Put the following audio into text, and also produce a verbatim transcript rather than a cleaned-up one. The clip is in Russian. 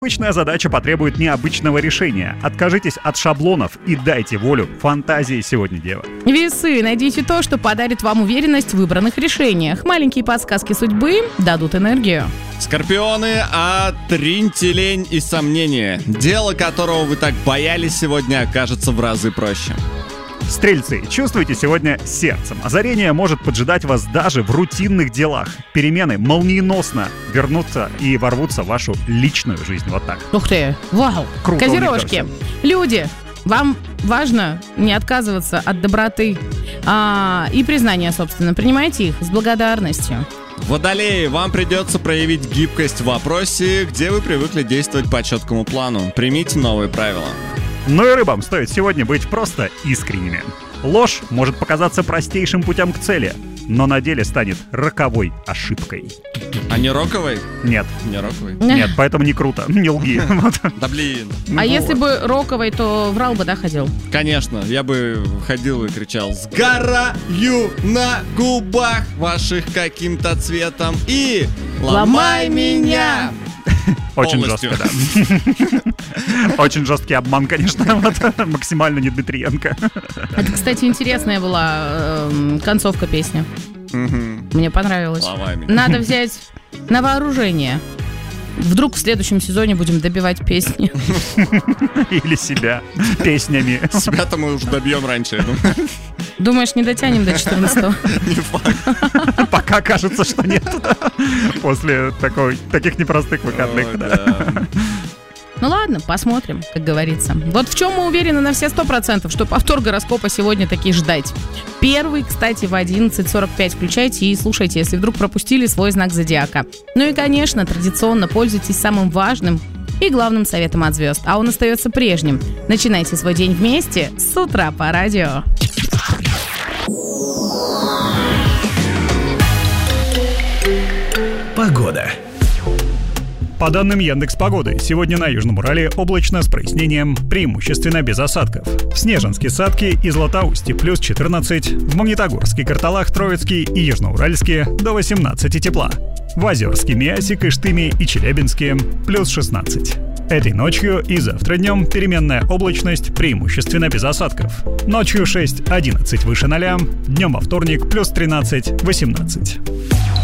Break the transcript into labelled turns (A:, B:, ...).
A: Обычная задача потребует необычного решения. Откажитесь от шаблонов и дайте волю фантазии сегодня, Дева.
B: Весы, найдите то, что подарит вам уверенность в выбранных решениях. Маленькие подсказки судьбы дадут энергию.
C: Скорпионы, отриньте лень и сомнения. Дело, которого вы так боялись сегодня, окажется в разы проще.
A: Стрельцы, чувствуйте сегодня сердцем. Озарение может поджидать вас даже в рутинных делах. Перемены молниеносно вернутся и ворвутся в вашу личную жизнь. Вот так.
B: Ух ты, вау.
A: Круто.
B: Козерожки, люди, вам важно не отказываться от доброты а, и признания, собственно. Принимайте их с благодарностью.
C: Водолеи, вам придется проявить гибкость в вопросе, где вы привыкли действовать по четкому плану. Примите новые правила.
A: Ну и рыбам стоит сегодня быть просто искренними. Ложь может показаться простейшим путем к цели, но на деле станет роковой ошибкой.
C: А не роковой?
A: Нет.
C: Не роковой?
A: Нет, поэтому не круто, не лги.
C: Да блин.
B: А если бы роковой, то врал бы, да, ходил?
C: Конечно, я бы ходил и кричал: «Сгораю на губах ваших каким-то цветом и ломай меня!»
A: Очень
C: полностью.
A: жестко, да. Очень жесткий обман, конечно, вот, максимально не Дмитриенко.
B: Это, кстати, интересная была э, концовка песни.
C: Угу.
B: Мне понравилось.
C: Ломай меня.
B: Надо взять на вооружение. Вдруг в следующем сезоне будем добивать песни.
A: Или себя песнями.
C: Себя-то мы уже добьем раньше, я думаю.
B: Думаешь, не дотянем до четырнадцатого?
C: Не факт.
A: Пока кажется, что нет. После такой, таких непростых выходных.
C: Ой,
A: да.
C: да.
B: Ну ладно, посмотрим, как говорится. Вот в чем мы уверены на все сто процентов, что повтор гороскопа сегодня таки ждать. Первый, кстати, в одиннадцать сорок пять. Включайте и слушайте, если вдруг пропустили свой знак зодиака. Ну и, конечно, традиционно пользуйтесь самым важным и главным советом от звезд. А он остается прежним. Начинайте свой день вместе с утра по радио.
D: Погода.
A: По данным Яндекс.Погоды, сегодня на Южном Урале облачно с прояснением, преимущественно без осадков. В Снежинске, Садке и Златоусте плюс четырнадцать, в Магнитогорске, Карталах, Троицке и Южноуральске до восемнадцати тепла. В Озерске, Миасе, Кыштыме и Челябинске плюс шестнадцать. Этой ночью и завтра днем переменная облачность, преимущественно без осадков. Ночью шесть-одиннадцать выше ноля, днем во вторник плюс тринадцать-восемнадцать.